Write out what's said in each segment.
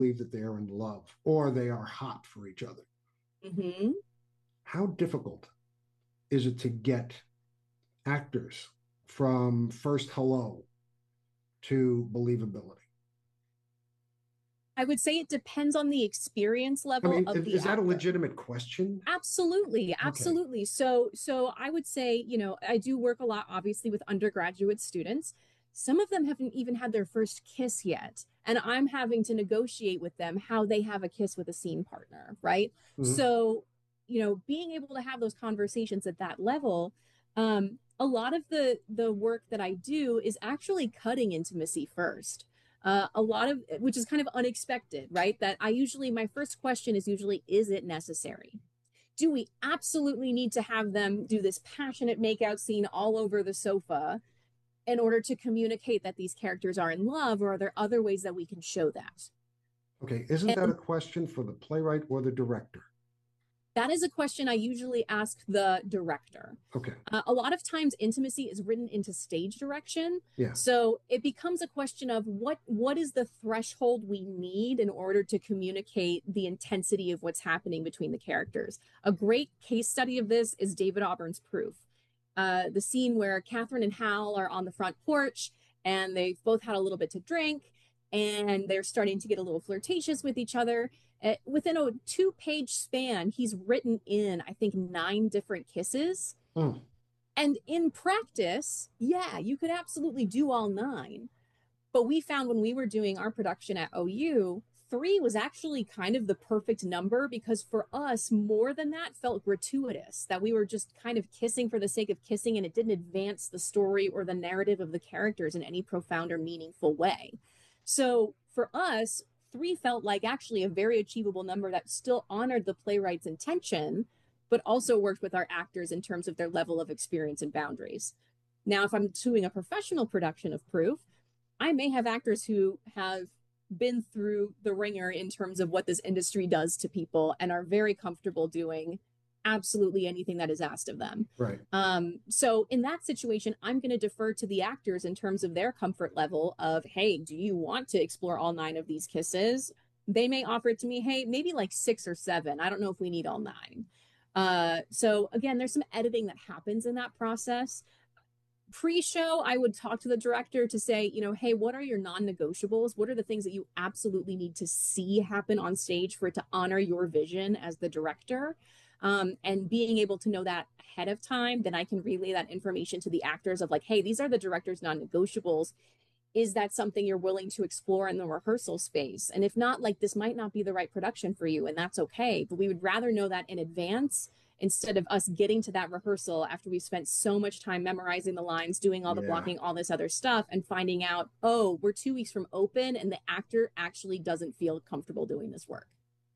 believe that they are in love or they are hot for each other. Hmm. How difficult is it to get actors from first hello to believability? I would say it depends on the experience I level mean, of the is that a actor. legitimate question? Absolutely, Okay. absolutely. So I would say, I do work a lot, obviously, with undergraduate students. Some of them haven't even had their first kiss yet, and I'm having to negotiate with them how they have a kiss with a scene partner, right? Mhm. So, being able to have those conversations at that level, a lot of the work that I do is actually cutting intimacy first. A lot of which is kind of unexpected, right? That I usually my first question is usually, is it necessary? Do we absolutely need to have them do this passionate makeout scene all over the sofa in order to communicate that these characters are in love, or are there other ways that we can show that? Okay. Isn't that a And question for the playwright or the director? that is a question I usually ask the director. Okay. A lot of times, intimacy is written into stage direction, Yeah. so it becomes a question of what is the threshold we need in order to communicate the intensity of what's happening between the characters. A great case study of this is David Auburn's Proof. The scene where Catherine and Hal are on the front porch and they've both had a little bit to drink and they're starting to get a little flirtatious with each other. Within a 2-page span, he's written in, I think, 9 different kisses. Mm. And in practice, yeah, you could absolutely do all 9. But we found when we were doing our production at OU, 3 was actually kind of the perfect number because for us, more than that felt gratuitous, that we were just kind of kissing for the sake of kissing and it didn't advance the story or the narrative of the characters in any profound or meaningful way. So for us, 3 felt like actually a very achievable number that still honored the playwright's intention, but also worked with our actors in terms of their level of experience and boundaries. Now, if I'm doing a professional production of Proof, I may have actors who have been through the ringer in terms of what this industry does to people and are very comfortable doing absolutely anything that is asked of them. Right. So in that situation, I'm going to defer to the actors in terms of their comfort level of, hey, do you want to explore all 9 of these kisses? They may offer it to me, hey, maybe like 6 or 7. I don't know if we need all 9. So again, there's some editing that happens in that process. Pre-show, I would talk to the director to say, hey, what are your non-negotiables? What are the things that you absolutely need to see happen on stage for it to honor your vision as the director? And being able to know that ahead of time, then I can relay that information to the actors of like, hey, these are the director's non-negotiables. Is that something you're willing to explore in the rehearsal space? And if not, like this might not be the right production for you, and that's okay. But we would rather know that in advance instead of us getting to that rehearsal after we've spent so much time memorizing the lines, doing all the Yeah. blocking, all this other stuff, and finding out, oh, we're 2 weeks from open, and the actor actually doesn't feel comfortable doing this work.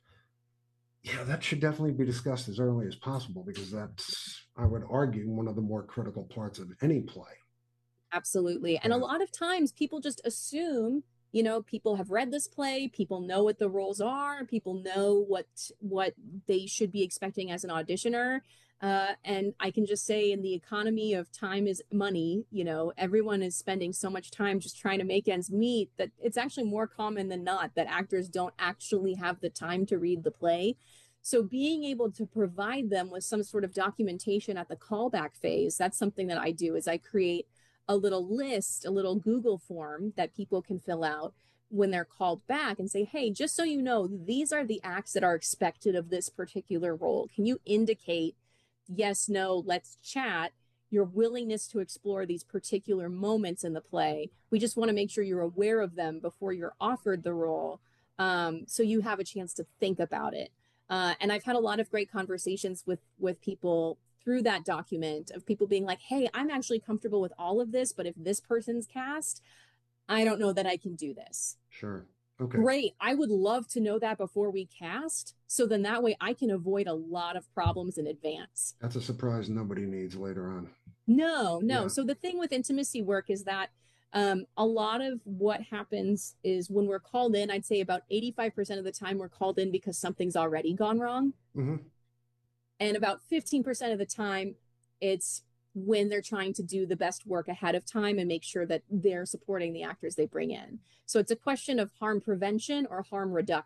Yeah, that should definitely be discussed as early as possible because that's, I would argue, one of the more critical parts of any play. Absolutely. And a Yeah. lot of times people just assume, people have read this play, people know what the roles are, people know what they should be expecting as an auditioner. And I can just say in the economy of time is money, everyone is spending so much time just trying to make ends meet that it's actually more common than not that actors don't actually have the time to read the play. So being able to provide them with some sort of documentation at the callback phase, that's something that I do is I create a little list, a little Google form that people can fill out when they're called back and say, hey, just so you know, these are the acts that are expected of this particular role. Can you indicate yes, no, let's chat, your willingness to explore these particular moments in the play? We just want to make sure you're aware of them before you're offered the role, so you have a chance to think about it. And I've had a lot of great conversations with people through that document of people being like, hey, I'm actually comfortable with all of this, but if this person's cast, I don't know that I can do this. Sure. Okay. Great. I would love to know that before we cast. So then that way I can avoid a lot of problems in advance. That's a surprise nobody needs later on. No, no. Yeah. So the thing with intimacy work is that a lot of what happens is when we're called in, I'd say about 85% of the time we're called in because something's already gone wrong. Hmm. And about 15% of the time, it's when they're trying to do the best work ahead of time and make sure that they're supporting the actors they bring in. So it's a question of harm prevention or harm reduction.